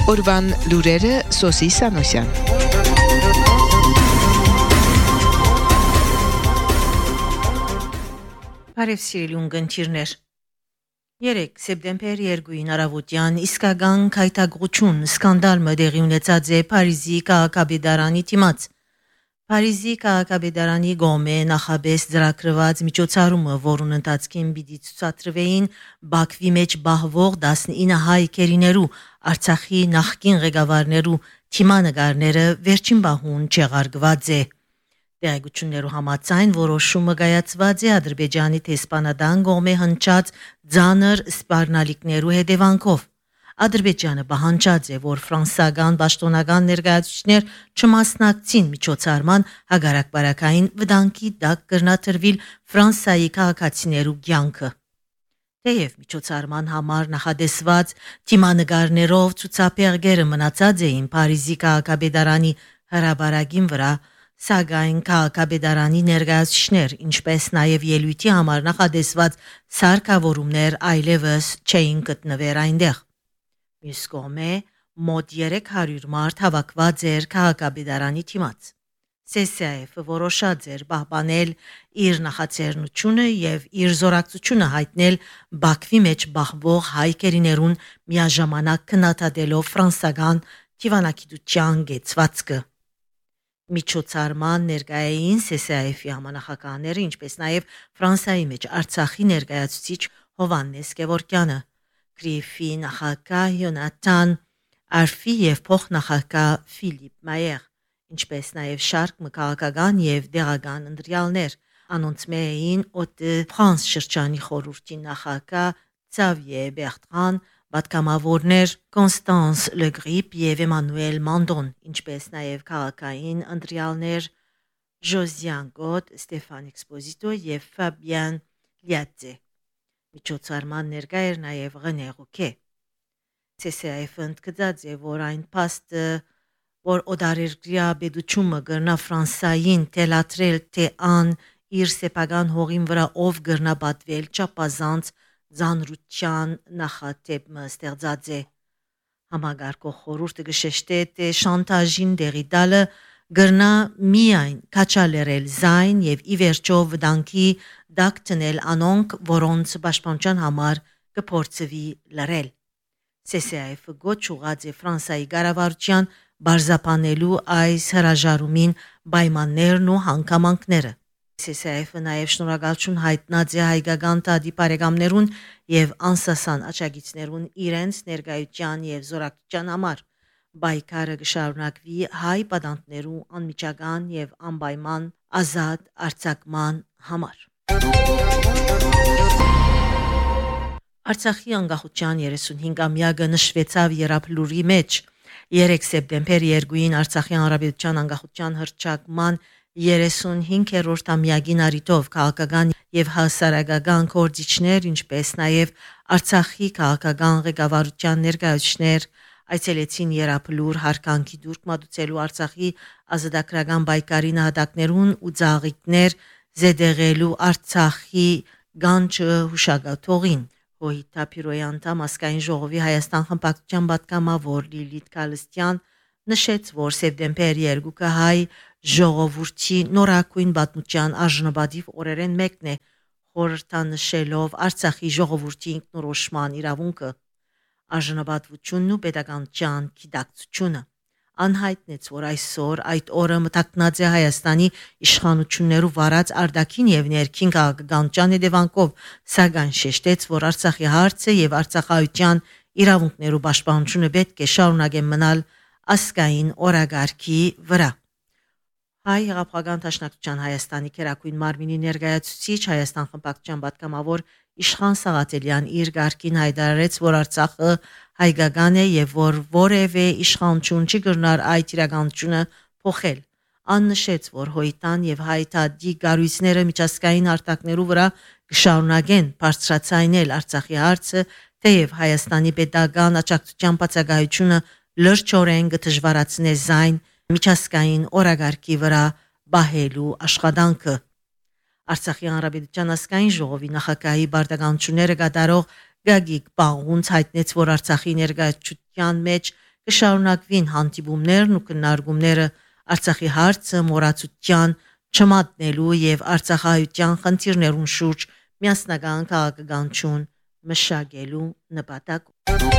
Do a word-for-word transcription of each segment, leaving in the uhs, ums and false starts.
Օրվան լուրերը Սոսի Սանոսյան։ Բարև սիրելի ունկնդիրներ։ Երեկ սեպտեմբեր երկուին առավոտյան իսկական քայթակղություն սկանդալը տեղի ունեցած է Փարիզի քաղաքապետարանի դիմաց։ Փարիզի քաղաքապետարանի գոմե նախաբես ծրագրված միջոցառումը, որուն ընթացքին պիտի ցուցադրվեին Բաքվի մեջ բահվող տասնինը հայ քերիներու Արցախի նախկին ղեկավարներու թիմանկարները վերջին բահուն չեղարկված է։ Տեղեկություններու համաձայն որոշումը կայացված է Ադրբեջանի տեսփանադան գոմե հնչած ձանր սպառնալիքներու հետևանքով։ Ադրբեջանը պահանջած է, որ ֆրանսական պաշտոնական ներկայացուցիչներ չմասնակցին միջոցառման հագարակբարակային վտանգի տակ կրնաթրվիլ Ֆրանսայի քաղաքացիներու կյանքը։ Թեև միջոցառման համար նախադեсված թիմանկարներով ցուցափեղկերը մնացած էին Փարիզի քաղաքապետարանի հրաբարակին վրա, սակայն քաղաքապետարանի ներկայացուցիչներ, ինչպես նաև ելույթի համար նախադեсված սարքավորումներ այլևս չէին գտնվեր այնտեղ։ Մյուս կողմէ մոտ երեք հարյուր մարդ հավաքված էր քաղաքապետարանի դիմաց։ Սե Սե Էֆ-ը որոշած էր պահպանել իր նախաձեռնությունը եւ իր զորակցությունը հայտնել Բաքվի մեջ բախվող հայ քերիներուն միաժամանակ քննադատելով ֆրանսական դիվանագիտության գեցվածքը։ Միջոցառման ներկայային Սե Սե Էֆ-ի համանախագահները, ինչպես նաև Ֆրանսիայի մեջ Արցախի ներկայացուցիչ Հովհաննես Գևորգյանը, Գրիֆի նախագահ Յոնատան Արֆի եւ փոխնախագահ Ֆիլիպ Մայեր, ինչպես նաև շարք մկաղական եւ դեղական ընտրյալներ, անոնց մեին Օտե Ֆրանս շրջանի խորհրդի նախագահ Ցավիե Բերտրան, պատգամավորներ Կոնստանս Լեգրիպ եւ Էմանուել Մանդոն, ինչպես նաև քաղաքային ընտրյալներ Ժոզյան Գոտ, Ստեֆան Էքսպոզիտո եւ Ֆաբիան Լիատե։ Միջոցառման ներկա էր նաև Ռենե Ռուկե։ Սե Սե Էֆ-ը ընդգծած է, որ այն փաստը, որ օդարերկրյա պետությունը գրնա Ֆրանսային թելատրել թե ան իր սեփական հողին վրա ով գրնա պատվել չափազանց ձանրության նախատեպը ստեղծած է։ Համագարկող խորհուրդը գշեշտե թե շանտաժին դեղի տալը գրնա միայն քաչալերել զայն եւ ի վերջո վտանգի դակ տնել անոնք, որոնց պաշտպանության համար կփորձվի լրել։ Սե Սե Էֆ-ը գոչ ուղղած է Ֆրանսայի կառավարության բարձապանելու այս հրաժարումին պայմաններն ու հանգամանքները։ Սե Սե Էֆ-ը նաև շնորհակալություն հայտնած է հայկական տադի բարեկամներուն եւ անսասան աչագիցներուն իրենց ներկայության եւ զորակցության համար։ Բայկարը կշարունակվի հայ պատանտներու անմիջական եւ անպայման ազատ արձակման համար։ Արցախի անկախության երեսունհինգամյակը նշվեցավ Երապլուրի մեջ։ երեք սեպտեմբեր երկուին Արցախի հանրապետության անկախության հռչակման երեսունհինգերորդ ամյակին առիթով քաղաքական եւ հասարակական գործիչներ, ինչպես նաեւ Արցախի քաղաքական ղեկավարության ներկայացուցիչներ այցելեցին Երապլուր հարկանքի դուրք մատուցելու Արցախի ազատագրական պայքարի նահատակներուն ու ծաղիկներ զեդեղելու Արցախի գանչը հուշագաթողին։ Հոհիտապիրոյի անդամ ազգային ժողովի Հայաստան խմբակցության պատգամավոր Լիլիթ Կալստյան նշեց, որ սեպտեմբեր երկուը հայ ժողովրդի նորակույն պատմության արժանապատիվ օրերեն մեկն է, խորհրդանշելով Արցախի ժողովրդի ինքնորոշման իրավունքը, արժանապատվությունն ու պետականության գիտակցությունը։ Անհայտնեց, որ այսօր այդ օրը մտակնած է Հայաստանի իշխանություններու վարած արտաքին եւ ներքին քաղաքականության հետևանքով, սակայն շեշտեց, որ Արցախի հարցը եւ արցախայության իրավունքներու պաշտպանությունը պետք է շարունակեն մնալ ազգային օրագարկի վրա։ Հայ հեղափոխական դաշնակցության Հայաստանի քերակույն մարմինի ներկայացուցիչ Հայաստան խմբակցության պատգամավոր Իշխան Սաղաթելյան իր գարկին հայտարարեց, որ Արցախը հայկական է եւ որ որևէ իշխանություն չի կրնար այդ իրականությունը փոխել։ Ան նշեց, որ Հոյտան եւ Հայտադի գարույցները միջազգային արտակներու վրա կշարունակեն բարձրացնել Արցախի հարցը, թեև Հայաստանի պետական աջակցության բացակայությունը լրջորեն կդժվարացնե զայն միջազգային օրագարկի վրա բահելու աշխատանքը։ Արցախի հանրապետության ազգային ժողովի նախագահի բարդականությունները կատարող Գագիկ Պաղունց հայտնեց, որ Արցախի ներկայացության մեջ կշարունակվին հանդիպումներն ու քննարկումները Արցախի հարցը մոռացության չմատնելու եւ Արցախահայության խնդիրներուն շուրջ միասնական քաղաքականություն մշակելու նպատակով։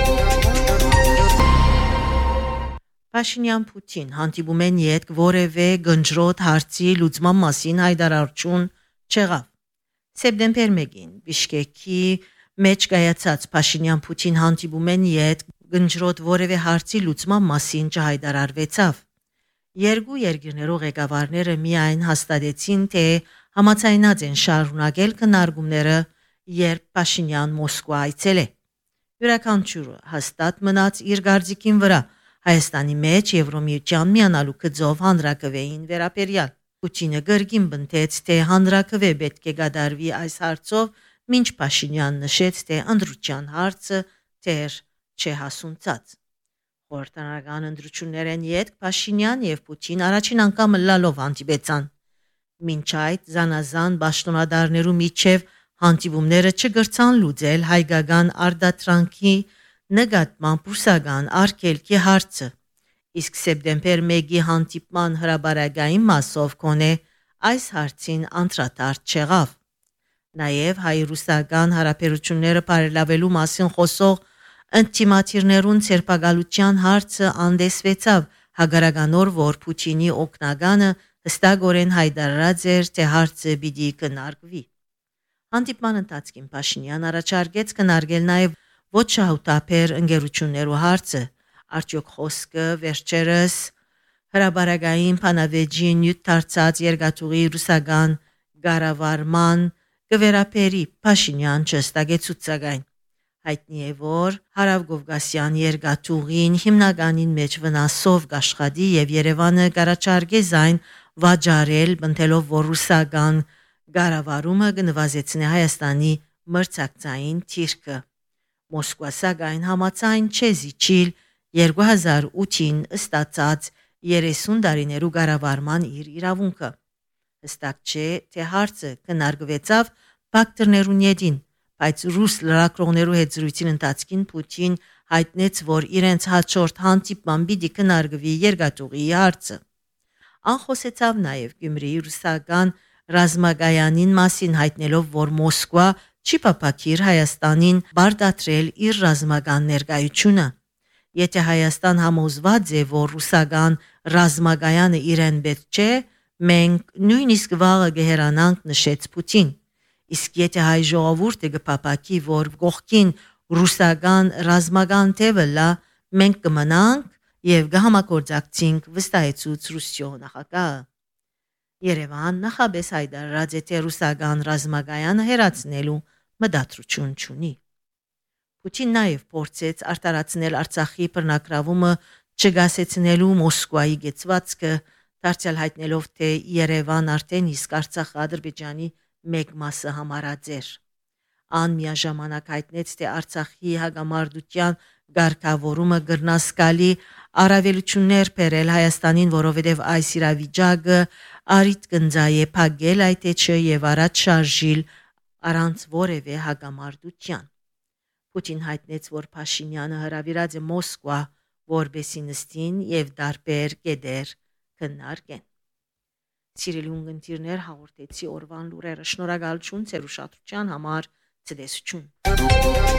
Փաշինյան-Պուտին հանդիպումեն յետք որևէ գնջրոտ հարցի լուծման մասին հայտարարություն չեղավ։ Սեպտեմբեր մեկին Բիշկեկի մեջ կայացած Փաշինյան-Պուտին հանդիպումեն յետք գնջրոտ որևէ հարցի լուծման մասին չհայտարարվեցավ։ Երկու երկրներու ղեկավարները միայն հաստատեցին, թե համաձայնած են շարունակել քննարկումները, երբ Փաշինյան Մոսկվա այցելե։ Յուրաքանչյուրը հաստատ մնաց իր գարձիկին վրա Հայաստանի մեջ Եվրոմիության միանալու գծով հանրակրվեին վերաբերյալ։ Պուտինը գրգին բնտեց, թե հանրակրվե պետք է գդարվի այս հարցով, մինչ Փաշինյան նշեց, թե ընդրության հարցը դեռ չէ հասունցած։ Խորհրդարանական ընդրություններեն յետք Փաշինյան եւ Պուտին առաջին անգամ լալով հանդիպեցան։ Մինչ այդ զանազան պաշտոնատարներու միջև հանդիպումները չգրցան լուծել հայկական արտադրանքի նկատմամբ ռուսական արգելքի հարցը, իսկ սեպտեմբեր մեկի հանդիպման հրաբարակային մասով կոնե այս հարցին անդրադարձ չեղավ։ Նաև հայ-ռուսական հարաբերությունները բարելավելու մասին խոսող ինտիմատիրներուն ցերպակալության հարցը անդեսվեցավ հագարականոր, որ Պուտինի օգնականը հստակորեն հայտարարած էր, թե հարցը պիտի քննարկվի։ Հանդիպման ընթացքին Փաշինյան առաջարկեց քննարկել նաև ոչ շահութաբեր ընկերություններու հարցը, արդյոք խոսքը վերջերս հրաբարակային փանավեճի նյութ դարձած երկաթուղի ռուսական կառավարման կվերապերի Փաշինյան չստագեցուցակայն։ Հայտնի է, որ Հարավկովկասյան երկաթուղին հիմնականին մեջ վնասով կաշխատի եւ Երևանը կառաջարկե զայն վաճառել, բնտելով, որ ռուսական կառավարումը կնվազեցնի Հայաստանի մրցակցային թիրքը։ Մոսկվա սակայն համաձայն չէ զիջիլ երկու հազար ութին ստացած երեսուն տարիներու կառավարման իր իրավունքը։ Հստակ չէ, թե հարցը քննարկվեցավ բակտերներուն յետին, բայց ռուս լրագրողներու հետ զրույցին ընթացքին Պուտին հայտնեց, որ իրենց հաջորդ հանդիպման պիտի քննարկվի երկաթուղի հարցը։ Անխոսեցավ նաև Գյումրիի ռուսական ռազմագայանին մասին, հայտնելով, որ Մոսկվա չի պապակիր Հայաստանին բարդատրել իր ռազմական ներկայությունը։ Եթե Հայաստան համոզված է, որ ռուսական ռազմագայանը իրեն պետք չէ, մենք նույնիսկ վաղը կհեռանանք, նշեց Պուտին։ Իսկ եթե հայ ժողովուրդը կպապակի, որ կողքին ռուսական ռազմական թևը լա, մենք կմնանք եւ կհամագործակցենք, վստահեցուց Ռուսիո նախագահը։ Երևան նախաբես հայտարարած է, թե ռուսական ռազմագայանը հերացնելու մտադրություն չունի։ Պուտին նաև փորձեց արտարացնել Արցախի բռնակրավումը չգասեցնելու Մոսկվայի գեցվածքը, դարձյալ հայտնելով, թե Երևան արդեն իսկ Արցախը Ադրբեջանի մեկ մասը համարած էր։ Ան միաժամանակ հայտնեց, թե Արցախի հագամարտության ղեկավարումը գրնասկալի առավելություններ բերել Հայաստանին, որովհետև այս իրավիճակը արիտ կնձայե փակել այդ էջը եւ առաջ շարժիլ առանց որևէ հագամարտության։ Պուտին հայտնեց, որ Փաշինյանը հրավիրած է Մոսկվա, որբեսի նստին եւ դարբեր կետեր քննարկեն։ Սիրելի ունգընտիրներ, հաղորդեցի օրվան լուրերը։ Շնորհակալություն ձեր ուշադրության համար։ Ցտեսություն։